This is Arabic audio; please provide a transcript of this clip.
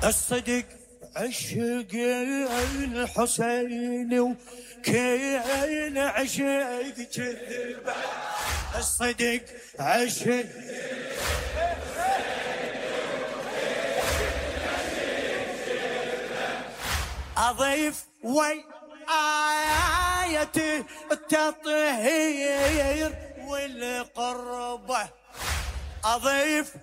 الصدق عشق الحسين وكان عشق كذب. الصدق عشق أضيف آية التطهير والقربة. أضيف